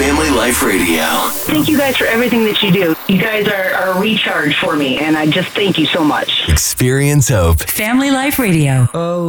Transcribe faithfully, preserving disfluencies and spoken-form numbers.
Family Life Radio. Thank you guys for everything that you do. You guys are, are a recharge for me, and I just thank you so much. Experience hope. Family Life Radio. Oh.